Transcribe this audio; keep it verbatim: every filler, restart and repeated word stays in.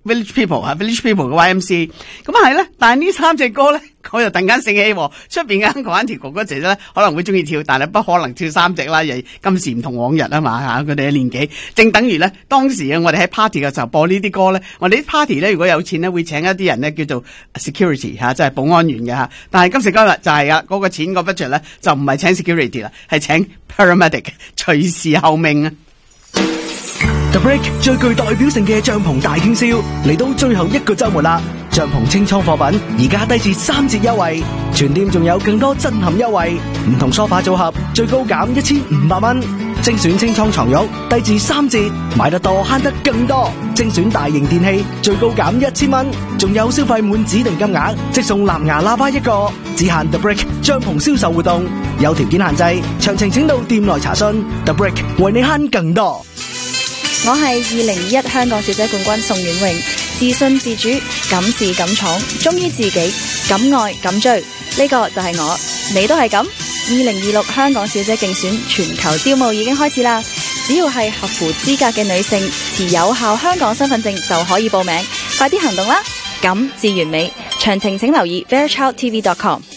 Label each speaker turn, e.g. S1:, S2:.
S1: Village People 啊 ，Village People 嘅 Y M C A， 咁係咧，但係呢三隻歌咧，我又突然間醒起，出邊嘅嗰條哥哥姐姐咧可能會中意跳，但係不可能跳三隻啦，因為今時唔同往日啊嘛嚇，佢哋嘅年紀，正等於咧當時啊，我哋喺 party 嘅時候播呢啲歌咧，我哋啲 party 咧如果有錢咧會請一啲人咧叫做 security 嚇，即係保安員嘅嚇，但係今時今日就係啊，嗰個錢個 budget 咧就唔係請 security 啦，係請 paramedic 隨時候命啊！
S2: The Brick 最具代表性嘅帳篷大傾銷嚟到最後一個週末啦！帳篷清倉貨品而家低至三折優惠，全店仲有更多震撼優惠，唔同梳化組合最高減一千五百蚊，精選清倉床褥低至三折，買得多慳得更多，精選大型電器最高減一千蚊，仲有消費滿指定金額即送藍牙喇叭一個，只限 The Brick 帳篷銷售活動，有條件限制，詳情請到店內查詢。The Brick 為你慳更多。
S3: 我係二零二一香港小姐冠軍宋婉穎，自信自主，敢試敢闖，忠於自己，敢愛敢追，呢、這個就係我，你都係咁。二零二六香港小姐競選全球招募已經開始啦，只要係合乎資格嘅女性，持有效香港身份證就可以報名，快啲行動啦！敢至完美，詳情請留意 fairchild T V dot com。